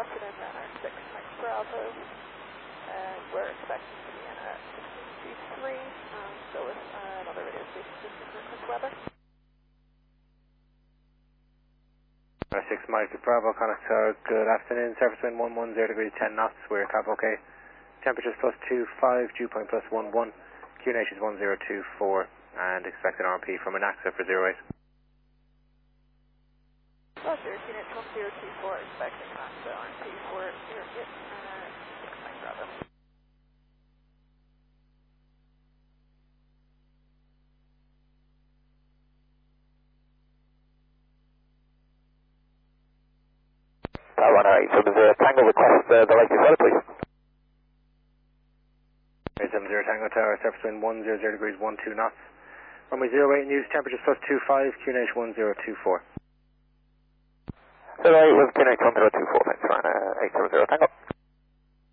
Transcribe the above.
afternoon, runner 6 Mike Bravo, and we're expecting to be in at 16 G3, so with another radio station just for quick weather. 6 Mike Bravo, Connector, good afternoon, surface wind 110 degrees 10 knots, we're cap okay. Temperatures +25, dew point +11, QNH is 1024, and expected RMP from ANACSA for 08. Roger, QNH 1024, expecting ANACSA RMP for 08, 6 Mike Bravo. Runner 8, so there's a Tango request the latest weather, please. 870 Tango Tower, surface wind 100 degrees 12 knots. Runway 08 news, temperatures +25, QNH 1024. 08 with QNH 1024, thanks, Runner 870 Tango.